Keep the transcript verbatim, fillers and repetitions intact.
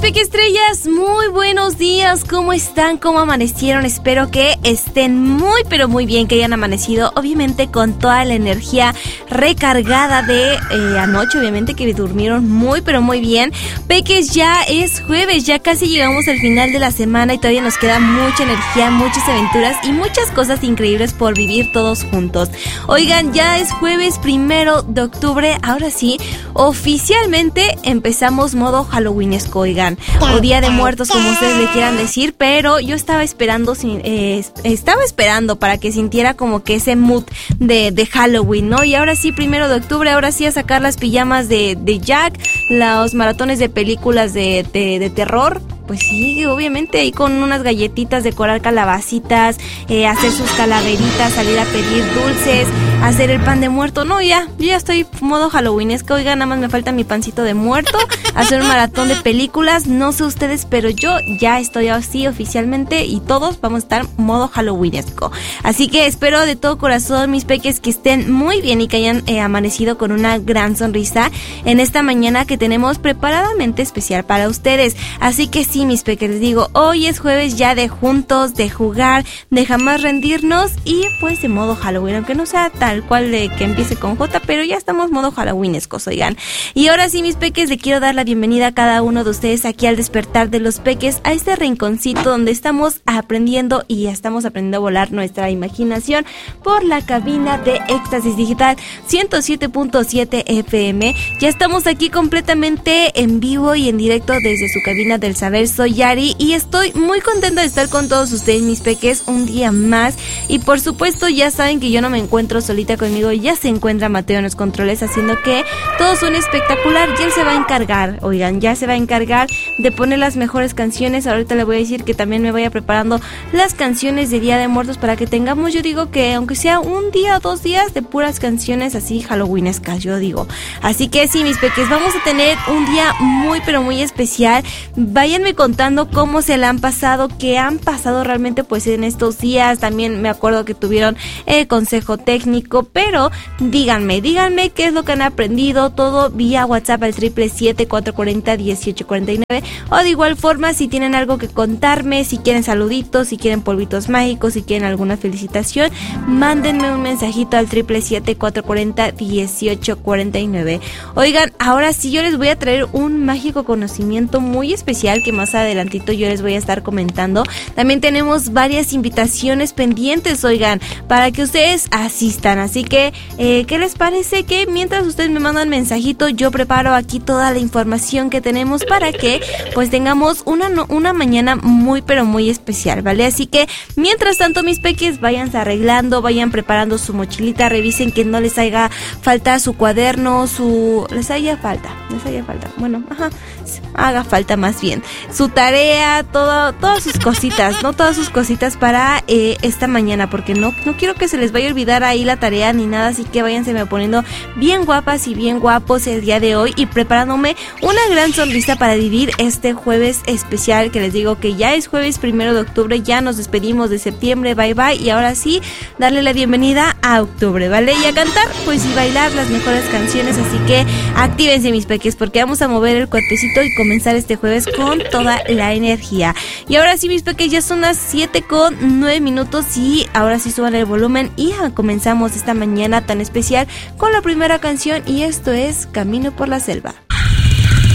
pequestrellas, muy buenos días, ¿cómo están? ¿Cómo amanecieron? Espero que estén muy pero muy bien, que hayan amanecido obviamente con toda la energía recargada de eh, anoche, obviamente que durmieron muy pero muy bien. Peques, ya es jueves, ya casi llegamos al final de la semana y todavía nos queda mucha energía, muchas aventuras y muchas cosas increíbles por vivir todos juntos. Oigan, ya es jueves primero de octubre, ahora sí, oficialmente empezamos modo halloweenesco, oigan, o Día de Muertos, como ustedes le quieran decir, pero yo estaba esperando, eh, estaba esperando para que sintiera como que ese mood de, de Halloween, ¿no? Y ahora sí, primero de octubre, ahora sí a sacar las pijamas de, de Jack, los maratones de películas de, de, de terror. Pues sí, obviamente ahí con unas galletitas, decorar calabacitas, eh, hacer sus calaveritas, salir a pedir dulces, hacer el pan de muerto. No, ya, yo ya estoy modo halloweenesco, oiga, nada más me falta mi pancito de muerto, hacer un maratón de películas, no sé ustedes, pero yo ya estoy así oficialmente y todos vamos a estar modo halloweenesco. Así que espero de todo corazón, mis peques, que estén muy bien y que hayan eh, amanecido con una gran sonrisa en esta mañana que tenemos preparadamente especial para ustedes. Así que sí, mis peques, les digo, hoy es jueves ya de juntos, de jugar, de jamás rendirnos y pues de modo Halloween, aunque no sea tal cual de que empiece con J, pero ya estamos modo halloweenescos, oigan. Y ahora sí, mis peques, le quiero dar la bienvenida a cada uno de ustedes aquí al despertar de los peques, a este rinconcito donde estamos aprendiendo y ya estamos aprendiendo a volar nuestra imaginación por la cabina de Éxtasis Digital ciento siete punto siete F M. Ya estamos aquí completamente en vivo y en directo desde su cabina del saber. Soy Yari y estoy muy contenta de estar con todos ustedes, mis peques, un día más. Y por supuesto ya saben que yo no me encuentro solita conmigo, ya se encuentra Mateo en los controles haciendo que todo suene espectacular y él se va a encargar, oigan, ya se va a encargar de poner las mejores canciones. Ahorita le voy a decir que también me vaya preparando las canciones de Día de Muertos para que tengamos, yo digo que aunque sea un día o dos días de puras canciones así halloweenescas, yo digo. Así que sí, mis peques, vamos a tener un día muy pero muy especial. Váyanme contando cómo se la han pasado, qué han pasado realmente pues en estos días. También me acuerdo que tuvieron el consejo técnico, pero díganme, díganme qué es lo que han aprendido, todo vía WhatsApp al triple siete, cuatro cuatro cero, dieciocho cuarenta y nueve, o de igual forma si tienen algo que contarme, si quieren saluditos, si quieren polvitos mágicos, si quieren alguna felicitación, mándenme un mensajito al triple siete, cuatro cuatro cero, dieciocho cuarenta y nueve. Oigan, ahora sí yo les voy a traer un mágico conocimiento muy especial que más adelantito yo les voy a estar comentando. También tenemos varias invitaciones pendientes, oigan, para que ustedes asistan. Así que, eh, ¿qué les parece que mientras ustedes me mandan mensajito, yo preparo aquí toda la información que tenemos para que pues tengamos una, una mañana muy pero muy especial, ¿vale? Así que, mientras tanto, mis peques, váyanse arreglando, vayan preparando su mochilita, revisen que no les haga falta su cuaderno, su... les haya falta, les haya falta, bueno, ajá, haga falta más bien, su tarea, todo, todas sus cositas, ¿no? Todas sus cositas para eh, esta mañana, porque no, no quiero que se les vaya a olvidar ahí la tarea ni nada, así que váyanse me poniendo bien guapas y bien guapos el día de hoy y preparándome una gran sonrisa para vivir este jueves especial, que les digo que ya es jueves primero de octubre, ya nos despedimos de septiembre, bye bye, y ahora sí, darle la bienvenida a octubre, ¿vale? Y a cantar, pues, y bailar las mejores canciones, así que actívense, mis peques, porque vamos a mover el cuerpecito y comenzar este jueves con toda la energía. Y ahora sí, mis peques, ya son las siete con nueve minutos y ahora sí suban el volumen y ya comenzamos esta mañana tan especial con la primera canción y esto es Camino por la Selva.